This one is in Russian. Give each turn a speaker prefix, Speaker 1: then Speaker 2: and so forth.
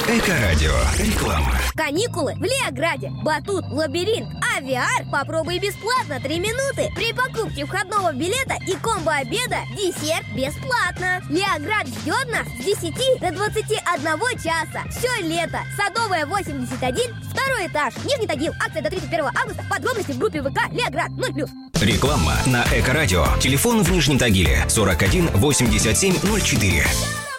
Speaker 1: Эко-радио. Реклама.
Speaker 2: Каникулы в Леограде. Батут, лабиринт, а VR попробуй бесплатно 3 минуты. При покупке входного билета и комбо-обеда десерт бесплатно. Леоград ждет нас с 10 до 21 часа. Все лето. Садовая 81, второй этаж. Нижний Тагил. Акция до 31 августа. Подробности в группе ВК Леоград 0+.
Speaker 1: Реклама на Эко-радио. Телефон в Нижнем Тагиле 41 87 04.